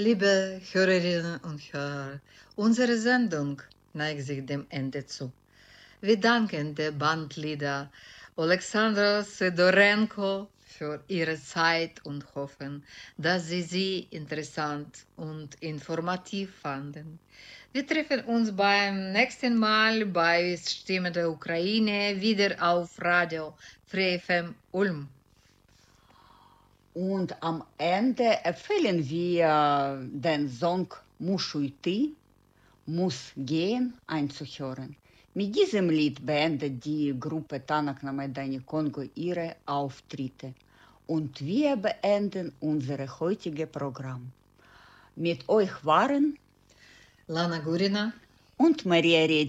Liebe Hörerinnen und Hörer, unsere Sendung neigt sich dem Ende zu. Wir danken der Bandleader Alexandra Sidorenko für ihre Zeit und hoffen, dass sie interessant und informativ fanden. Wir treffen uns beim nächsten Mal bei Stimme der Ukraine wieder auf Radio Free FM Ulm. Und am Ende empfehlen wir den Song Muszę йти, muss gehen einzuhören. Mit diesem Lied beendet die Gruppe Tanak na Maidani Kongo ihre Auftritte. Und wir beenden unser heutiges Programm. Mit euch waren Lana Gurina und Maria Redi.